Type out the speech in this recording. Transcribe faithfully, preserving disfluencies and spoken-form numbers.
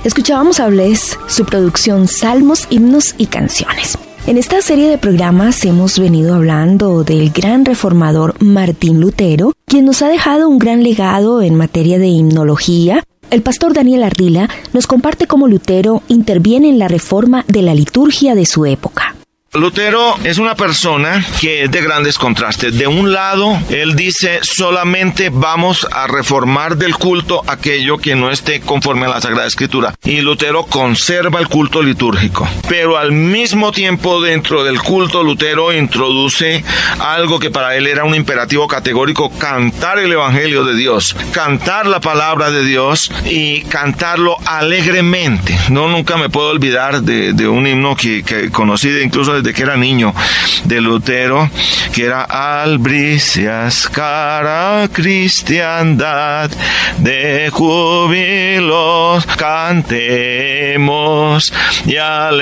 Escuchábamos a Bless, su producción Salmos, Himnos y Canciones. En esta serie de programas hemos venido hablando del gran reformador Martín Lutero, quien nos ha dejado un gran legado en materia de himnología. El pastor Daniel Ardila nos comparte cómo Lutero interviene en la reforma de la liturgia de su época. Lutero es una persona que es de grandes contrastes. De un lado, él dice solamente vamos a reformar del culto aquello que no esté conforme a la Sagrada Escritura. Y Lutero conserva el culto litúrgico. Pero al mismo tiempo, dentro del culto, Lutero introduce algo que para él era un imperativo categórico: cantar el Evangelio de Dios, cantar la palabra de Dios y cantarlo alegremente. No, nunca me puedo olvidar de, de un himno que, que conocí de, incluso desde que era niño, de Lutero, que era albricias cara cristiandad, de júbilos cantemos y ale